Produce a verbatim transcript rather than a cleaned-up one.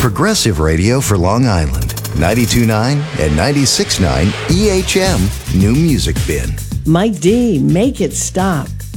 Progressive Radio for Long Island. ninety-two point nine and ninety-six point nine E H M New Music Bin. Mike D, Make It Stop.